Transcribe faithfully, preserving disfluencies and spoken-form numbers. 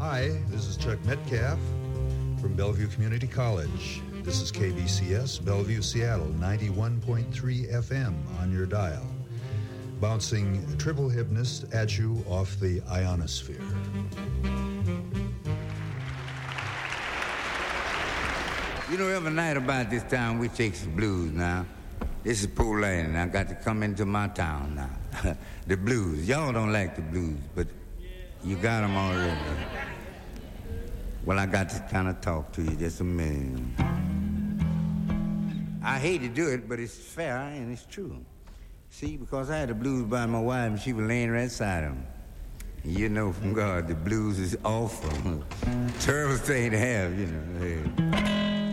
Hi, this is Chuck Metcalf from Bellevue Community College. This is K B C S, Bellevue, Seattle, ninety-one point three F M on your dial. Bouncing triple hypnotist at you off the ionosphere. You know, every night about this time, we take some blues now. This is Paul Lane, and I got to come into my town now. The blues. Y'all don't like the blues, but you got them already. Well, I got to kind of talk to you just a minute. I hate to do it, but it's fair and it's true. See, because I had the blues by my wife, and she was laying right beside him. You know from God, the blues is awful. Terrible thing to have, you know.